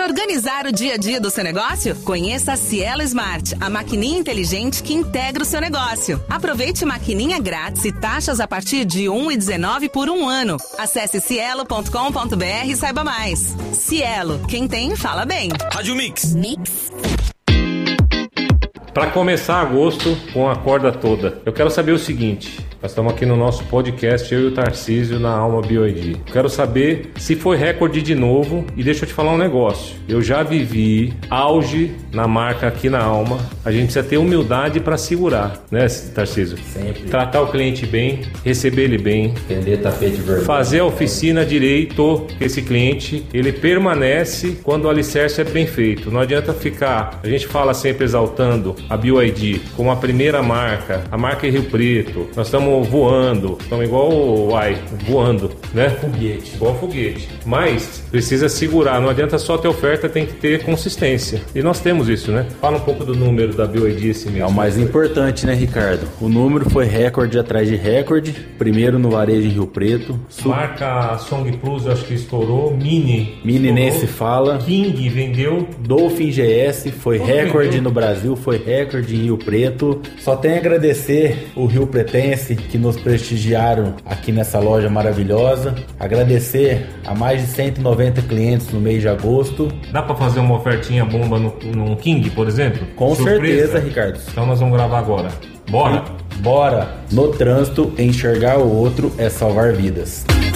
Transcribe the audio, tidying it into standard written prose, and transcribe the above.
Para organizar o dia a dia do seu negócio, conheça a Cielo Smart, a maquininha inteligente que integra o seu negócio. Aproveite maquininha grátis e taxas a partir de R$ 1,19 por um ano. Acesse cielo.com.br e saiba mais. Cielo, quem tem, fala bem. Rádio Mix. Para começar agosto com a corda toda, eu quero saber o seguinte. Nós estamos aqui no nosso podcast, eu e o Tarcísio, na Alma BioID. Quero saber se foi recorde de novo e deixa eu te falar um negócio. Eu já vivi auge na marca aqui na Alma. A gente precisa ter humildade para segurar, né, Tarcísio? Sempre. Tratar o cliente bem, receber ele bem. Vender tapete vermelho. Fazer a oficina direito, que esse cliente, ele permanece quando o alicerce é bem feito. Não adianta ficar, a gente fala sempre exaltando a BioID como a primeira marca, a marca Rio Preto. Nós estamos voando, estamos igual voando, né? Foguete. Igual foguete. Mas precisa segurar, não adianta só ter oferta, tem que ter consistência. E nós temos isso, né? Fala um pouco do número da BioID esse mês. É o mais importante, né, Ricardo? O número foi recorde atrás de recorde. Primeiro no varejo em Rio Preto. Marca Song Plus, eu acho que estourou. Mini nem se fala. King vendeu. Dolphin GS foi recorde no Brasil, foi recorde em Rio Preto. Só tenho a agradecer o Rio Pretense que nos prestigiaram aqui nessa loja maravilhosa. Agradecer a mais de 190 clientes no mês de agosto. Dá pra fazer uma ofertinha bomba no King, por exemplo? Com certeza, Ricardo. Então nós vamos gravar agora. Bora? Bora! No trânsito, enxergar o outro é salvar vidas.